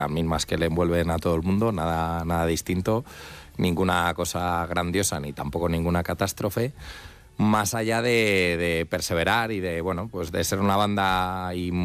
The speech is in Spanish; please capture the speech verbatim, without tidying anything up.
mismas que le envuelven a todo el mundo, nada, nada distinto, ninguna cosa grandiosa ni tampoco ninguna catástrofe, más allá de, de perseverar y de, bueno, pues de ser una banda y